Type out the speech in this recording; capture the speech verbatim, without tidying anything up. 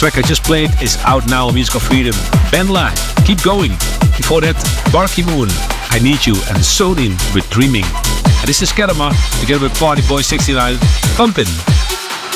track I just played is out now on Music of Freedom. Benla, Keep Going. Before that, Barky Moon, I Need You, and Sodin with Dreaming. And this is Kedama together with Party Boy sixty-nine, Pumpin'.